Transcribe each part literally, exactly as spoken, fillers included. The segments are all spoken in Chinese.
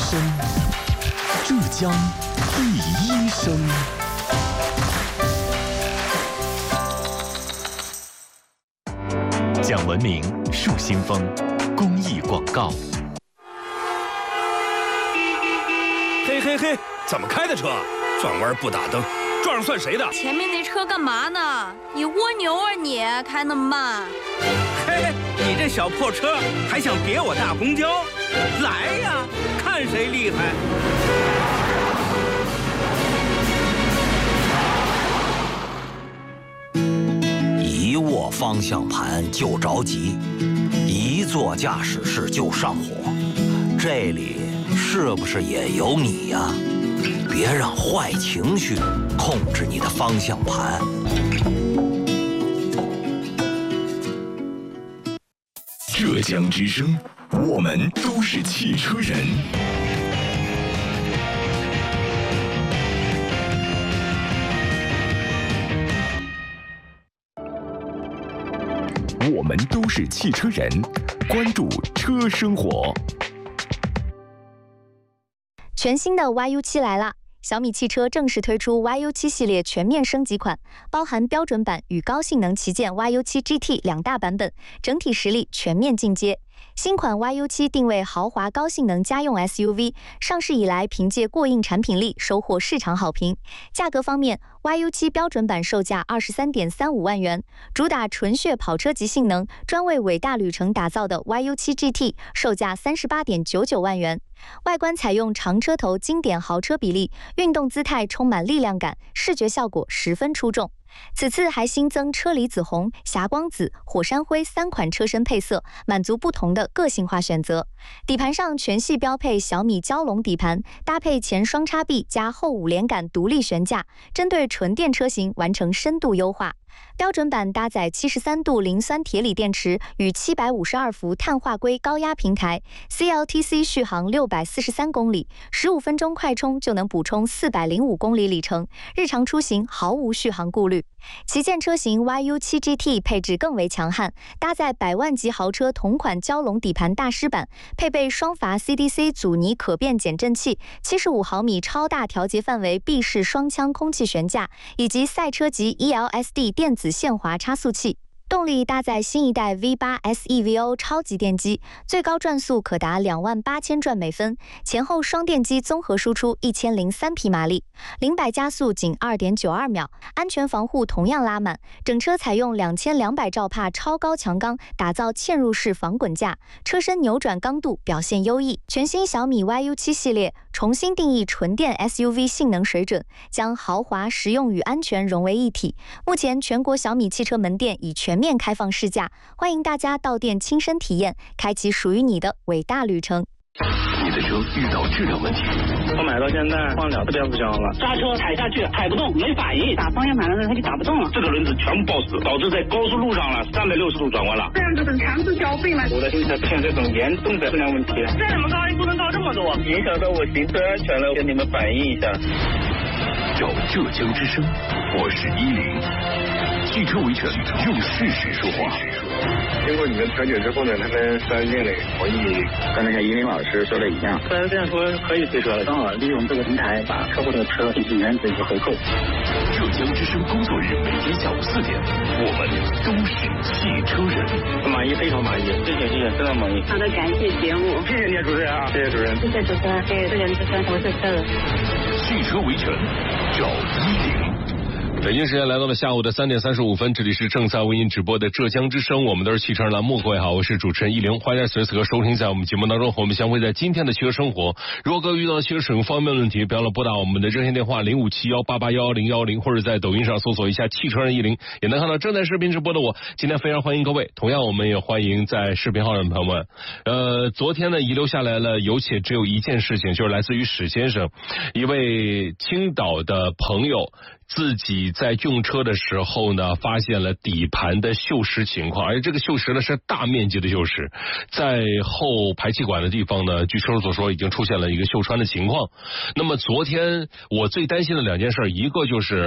声，浙江第一声。讲文明树新风公益广告。 嘿嘿嘿，怎么开的车？转弯不打灯，撞上算谁的？ 前面那车干嘛呢？你蜗牛啊你，开那么慢。 嘿嘿，你这小破车还想别我大公交？来呀，看谁厉害！ 一握方向盘就着急，一做驾驶室就上火，这里是不是也有你呀？别让坏情绪控制你的方向盘。 浙江之声，我们都是汽车人。我们都是汽车人，关注车生活。 全新的 Y U 七来啦！小米汽车正式推出 Y U 七系列全面升级款，包含标准版与高性能旗舰 Y U 七 G T 两大版本，整体实力全面进阶。新款 Y U 七定位豪华高性能家用 S U V， 上市以来凭借过硬产品力收获市场好评。价格方面 ，Y U 七标准版售价 二十三点三五万元，主打纯血跑车级性能，专为伟大旅程打造的 Y U 七 G T 售价 三十八点九九万元。外观采用长车头经典豪车比例，运动姿态充满力量感，视觉效果十分出众。此次还新增车厘子红、霞光紫、火山灰三款车身配色，满足不同的个性化选择。底盘上全系标配小米蛟龙底盘，搭配前双叉臂加后五连杆独立悬架，针对纯电车型完成深度优化。标准版搭载七十三度磷酸铁锂电池与七百五十二伏碳化硅高压平台 ，C L T C 续航六百四十三公里，十五分钟快充就能补充四百零五公里里程，日常出行毫无续航顾虑。旗舰车型 Y U 七 G T 配置更为强悍，搭载百万级豪车同款蛟龙底盘大师版，配备双阀 C D C 阻尼可变减震器、七十五毫米超大调节范围闭式双腔空气悬架，以及赛车级 E L S D 电子限滑差速器。动力搭载新一代 V 八 S E V O 超级电机，最高转速可达两万八千转每分，前后双电机综合输出一千零三匹马力，零百加速仅 二点九二秒，安全防护同样拉满。整车采用两千两百兆帕超高强钢打造嵌入式防滚架，车身扭转刚度表现优异。全新小米 Y U 七 系列重新定义纯电 S U V 性能水准，将豪华、实用与安全融为一体。目前全国小米汽车门店已全面开放试驾，欢迎大家到店亲身体验，开启属于你的伟大旅程。 你的车遇到质量问题， 我买到现在换了变速箱了，刹车踩下去踩不动，没反应， 打方向盘的时候它就打不动了， 这个轮子全部抱死，导致在高速路上了三百六十度转弯了。 这样就是强制交费吗？ 我的新车出现这种严重的质量问题， 这怎么高不能高这么多， 影响到我行车安全了，跟你们反映一下。 找浙江之声，我是依林。汽车维权，用事实说话。 经过你们调解之后呢，他们四 S 店里同意，刚才像依林老师说的一样，四 S 店说可以退车了，正好利用这个平台把客户的车进行原址一个回购。 浙江之声工作日每天下午四点，我们都是汽车人。 满意，非常满意，谢谢谢谢，非常满意。 好的，感谢节目， 谢谢你主持人啊，谢谢主任， 谢谢主持人，谢谢主持人，我是车人。 汽车维权，找依林。 北京时间来到了下午的三点三十五分，这里是正在为您直播的浙江之声，我们都是汽车人栏目。各位好，我是主持人依林，欢迎随时此刻收听在我们节目当中和我们相会在今天的汽车生活。如果各位遇到汽车使用方面的问题，不要拨打我们的热线电话零五七幺八八幺幺零幺零，或者在抖音上搜索一下汽车人依林，也能看到正在视频直播的我。今天非常欢迎各位，同样我们也欢迎在视频号上的朋友们。呃，昨天呢遗留下来了有且只有一件事情，就是来自于史先生，一位青岛的朋友。自己在用车的时候呢，发现了底盘的锈蚀情况，而这个锈蚀呢是大面积的锈蚀，在后排气管的地方呢，据车主所说已经出现了一个锈穿的情况。那么昨天我最担心的两件事，一个就是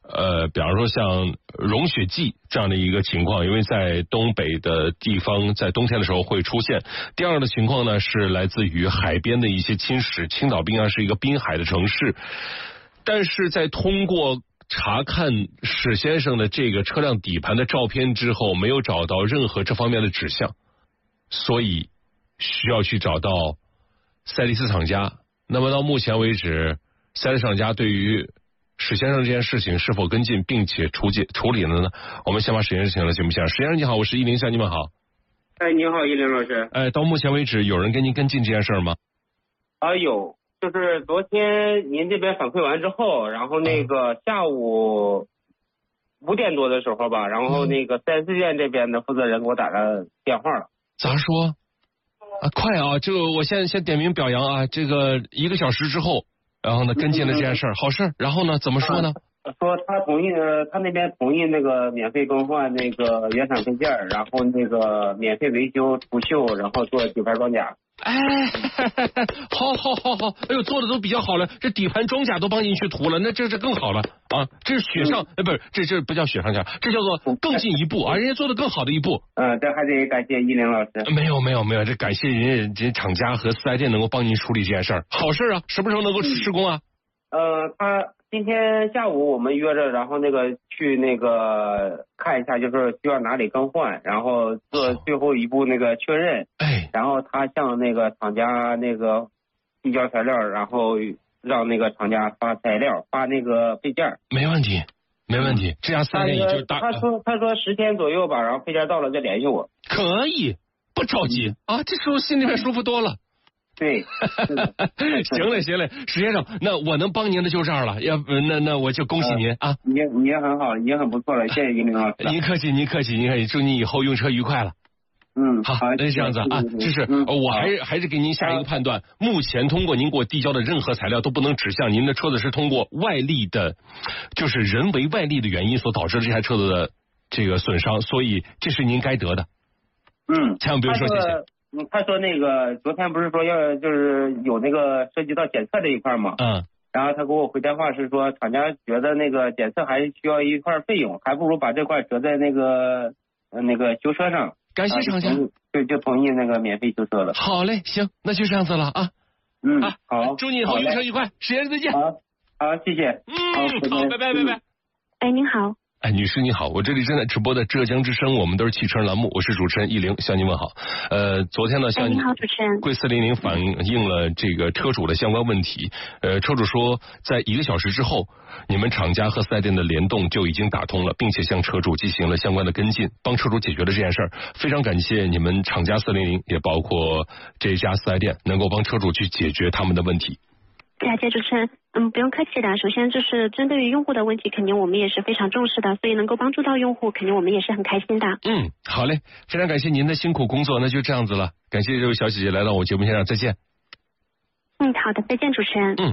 呃，比方说像融雪剂这样的一个情况，因为在东北的地方，在冬天的时候会出现。第二个的情况呢，是来自于海边的一些侵蚀。青岛滨岸是一个滨海的城市，但是在通过查看史先生的这个车辆底盘的照片之后，没有找到任何这方面的指向，所以需要去找到赛力斯厂家。那么到目前为止，赛力斯厂家对于史先生这件事情是否跟进并且处解处理了呢？我们先把史先生请到节目现场。史先生你好，我是一零向你们好。 哎，你好，一零老师。 哎，到目前为止有人跟您跟进这件事吗？ 啊，有。就是昨天您这边反馈完之后，然后那个下午五点多的时候吧，然后那个四 S店这边的负责人给我打了电话了。 咋说？啊，快啊！这个我先先点名表扬啊，这个一个小时之后，然后呢跟进了这件事儿，好事。然后呢怎么说呢？ 啊、说他同意，他那边同意那个免费更换那个原厂配件，然后那个免费维修除锈，然后做底盘装甲。 哎，好好好好，哎呦，做的都比较好了，这底盘装甲都帮您去涂了，那这这更好了啊！这是雪上，哎，不是，这这不叫雪上加霜，这叫做更进一步啊！人家做的更好的一步。 嗯，这还得感谢依林老师。 没有没有没有，这感谢人家人家厂家和四 S店能够帮您处理这件事儿，好事啊！什么时候能够施工啊？ 呃，他今天下午我们约着，然后那个去那个看一下，就是需要哪里更换，然后做最后一步那个确认。 哎， 然后他向那个厂家那个递交材料，然后让那个厂家发材料，发那个配件。 没问题，没问题。这样四 S店也就大。 他说他说十天左右吧，然后配件到了再联系我。 可以，不着急啊，这时候心里面舒服多了。 对， 行嘞行嘞，史先生，那我能帮您的就这样了，要不那那我就恭喜您啊！ 你你也很好，你也很不错了，谢谢一鸣老师。 您客气您客气您客气，祝您以后用车愉快了。 嗯， 好，那是这样子啊，就是、嗯、我还是还是给您下一个判断，目前通过您给我递交的任何材料都不能指向您的车子是通过外力的，就是人为外力的原因所导致这台车子的这个损伤，所以这是您该得的。 嗯， 千万不用说谢谢。 嗯，他说那个昨天不是说要就是有那个涉及到检测这一块吗？ 嗯。 然后他给我回电话是说，厂家觉得那个检测还需要一块费用，还不如把这块折在那个呃那个修车上。 感谢厂家。 就就同意那个免费修车了。 好嘞，行，那就这样子了啊。 嗯， 啊、 好， 祝你以后用车愉快，时间再见。 好，好，谢谢。 嗯，好，拜拜拜拜。 哎，您好。 哎，女士你好，我这里正在直播的浙江之声，我们都是汽车栏目，我是主持人易玲，向您问好。呃，昨天呢，向你好，主持人贵四零零反映了这个车主的相关问题。呃，车主说，在一个小时之后，你们厂家和四 S店的联动就已经打通了，并且向车主进行了相关的跟进，帮车主解决了这件事儿。非常感谢你们厂家四零零，也包括这家四 S店能够帮车主去解决他们的问题。 感谢主持人，嗯，不用客气的。首先就是针对于用户的问题，肯定我们也是非常重视的，所以能够帮助到用户，肯定我们也是很开心的。 嗯，好嘞，非常感谢您的辛苦工作，那就这样子了。感谢这位小姐姐来到我节目现场，再见。 嗯，好的，再见，主持人。 嗯。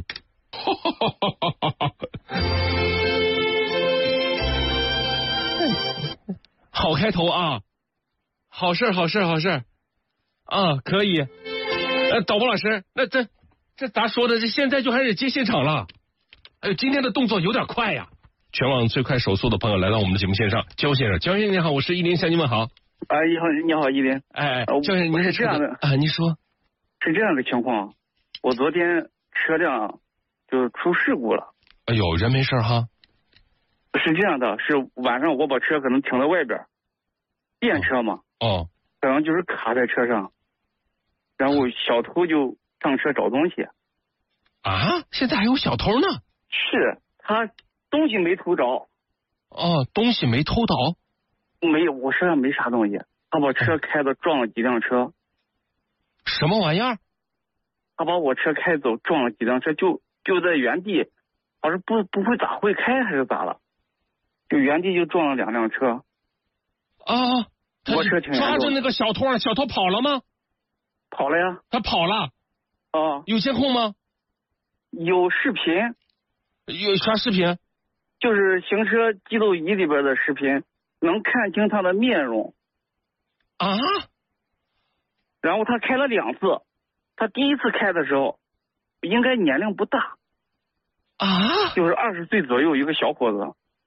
好开头啊！好事好事好事啊，可以。呃，导播老师，那这。这咋说的？这现在就开始接现场了。哎，今天的动作有点快呀！全网最快手速的朋友来到我们的节目线上，焦先生，焦先生你好，我是依林向你问好。 啊，你好，你好，依林。 哎，焦先生，您是这样的啊？您说。 是这样的情况，我昨天车辆就出事故了。 哎呦，人没事哈？ 是这样的，是晚上我把车可能停在外边，电车嘛。 哦。 可能就是卡在车上，然后小偷就上车找东西。 啊！现在还有小偷呢？ 是他东西没偷着。 哦，东西没偷到？ 没有，我身上没啥东西。他把车开的撞了几辆车。 什么玩意儿？ 他把我车开走，撞了几辆车，就就在原地，好像不不会咋会开还是咋了？就原地就撞了两辆车。 啊！ 我车挺严重。 抓着那个小偷，小偷跑了吗？ 跑了呀。 他跑了。 啊。 有监控吗？ 有视频。 有啥视频？ 就是行车记录仪里边的视频，能看清他的面容。 啊？ 然后他开了两次，他第一次开的时候，应该年龄不大。 啊？ 就是二十岁左右一个小伙子。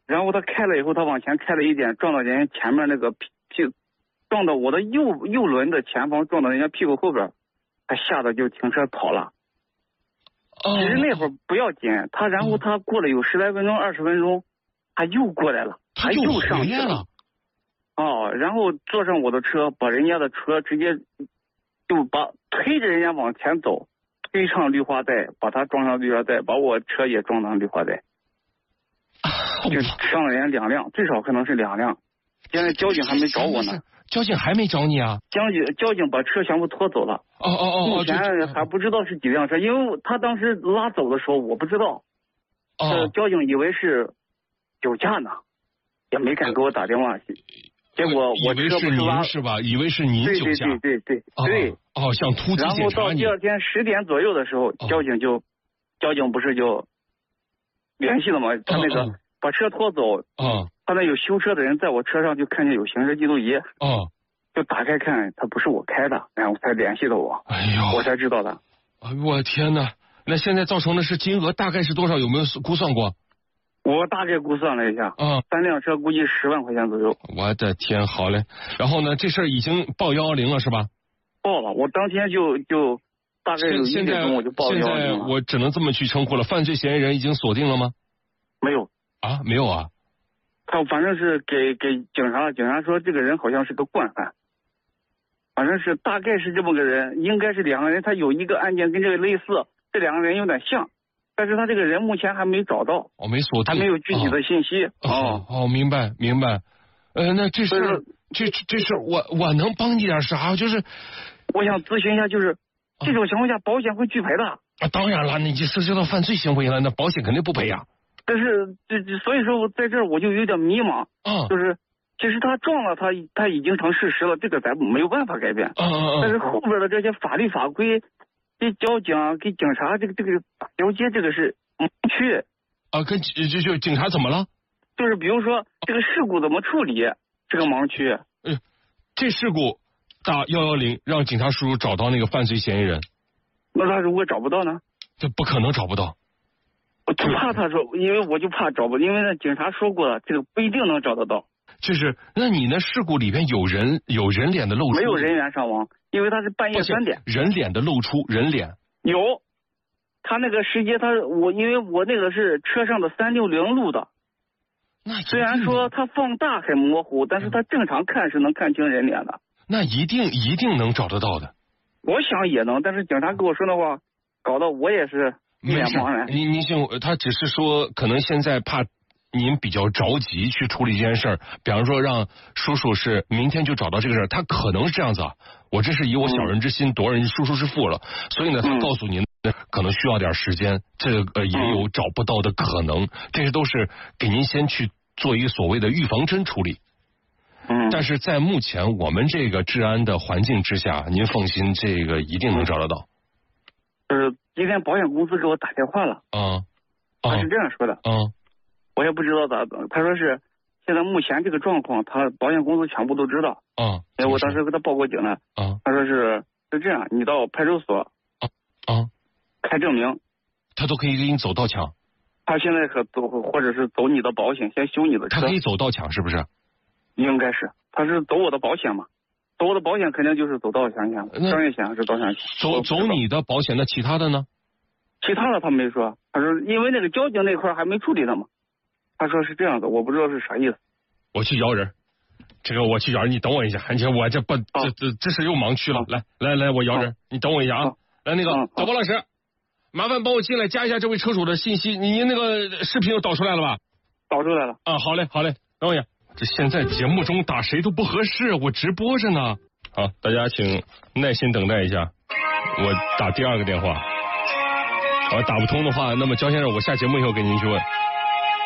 然后他开了以后，他往前开了一点，撞到人家前面那个屁，撞到我的右右轮的前方，撞到人家屁股后边，他吓得就停车跑了。 哦、 其实那会儿不要紧，他然后他过了有十来分钟、二十分钟，他又过来了，他又上去了。哦，然后坐上我的车，把人家的车直接就把推着人家往前走，推上绿化带，把他撞上绿化带，把我车也撞上绿化带，就伤了人家两辆，最少可能是两辆。现在交警还没找我呢。 交警还没找你啊？ 交警交警把车全部拖走了。 哦哦哦， 目前还不知道是几辆车，因为他当时拉走的时候我不知道。 哦。 交警以为是酒驾呢，也没敢给我打电话。结果我车不是拉是吧？以为是您酒驾。 对对对对对对。 哦，像突击检查你。 然后到第二天十点左右的时候，交警就，交警不是就联系了吗？他那个把车拖走。 啊。 他那有修车的人在我车上就看见有行车记录仪。 哦。 就打开看，他不是我开的，然后才联系的我。 哎呦。 我才知道的。 哎，我天哪！那现在造成的是金额大概是多少？有没有估算过？ 我大概估算了一下， 啊、嗯， 三辆车估计十万块钱左右。 我的天，好嘞。然后呢，这事儿已经报幺幺零了是吧？ 报了，我当天就就大概有一点钟我就报了幺幺零了。 现在我只能这么去称呼了。犯罪嫌疑人已经锁定了吗？ 没有。 啊，没有啊。 他反正是给给警察，警察说这个人好像是个惯犯，反正是大概是这么个人，应该是两个人，他有一个案件跟这个类似，这两个人有点像。但是他这个人目前还没找到， 哦，没锁定， 还没有具体的信息。 哦哦，明白明白。呃，那这事这这事我我能帮你点啥？就是我想咨询一下，就是这种情况下保险会拒赔的。 啊，当然了，你涉及到犯罪行为了，那保险肯定不赔呀。 但是这这所以说我在这儿我就有点迷茫。 啊， 就是其实他撞了他，他已经成事实了，这个咱没有办法改变。 啊啊啊！ 但是后边的这些法律法规。给交警啊，给警察这个这个交接这个是盲区啊，跟就就警察怎么了？ 就是比如说这个事故怎么处理，这个盲区。 嗯，这事故打幺幺零，让警察叔叔找到那个犯罪嫌疑人。 那他如果找不到呢？ 这不可能找不到。 我就怕他说，因为我就怕找不，因为那警察说过了，这个不一定能找得到。 就是，那你那事故里边有人有人脸的露出？ 没有人员伤亡，因为他是半夜三点。 人脸的露出，人脸有，他那个时间他我因为我那个是车上的三六零录的， 那虽然说他放大很模糊，但是他正常看是能看清人脸的。 那一定一定能找得到的。 我想也能，但是警察跟我说的话，搞得我也是一脸茫然。 您您信，他只是说可能现在怕。您比较着急去处理这件事儿，比方说让叔叔是明天就找到这个事儿，他可能是这样子啊。我这是以我小人之心夺人叔叔之腹了，所以呢，他告诉您可能需要点时间，这个也有找不到的可能，这些都是给您先去做一个所谓的预防针处理。 嗯， 但是在目前我们这个治安的环境之下，您放心，这个一定能找得到。 呃，今天保险公司给我打电话了， 啊、嗯， 他是这样说的， 嗯。 我也不知道咋的，他说是现在目前这个状况，他保险公司全部都知道。 啊、嗯， 哎，我当时给他报过警了。 啊、嗯， 他说是是这样，你到派出所。 啊啊， 开证明。 他都可以给你走道抢。 他现在可走，或者是走你的保险，先修你的车。 他可以走道抢是不是？ 应该是，他是走我的保险嘛？走我的保险肯定就是走道抢险了，商业险还是道抢险？ 走走你的保险，那其他的呢？ 其他的他没说，他说因为那个交警那块还没处理呢嘛。他说是这样的，我不知道是啥意思。 我去摇人，这个我去摇人，你等我一下。而且我这不、啊、这这这是又盲区了。啊、来来来，我摇人，啊、你等我一下啊。啊来，那个导播老师，麻烦帮我进来加一下这位车主的信息。您那个视频又导出来了吧？ 导出来了。 啊，好嘞好嘞，等我一下。这现在节目中打谁都不合适，我直播着呢。好，大家请耐心等待一下，我打第二个电话。我打不通的话，那么焦先生，我下节目以后给您去问。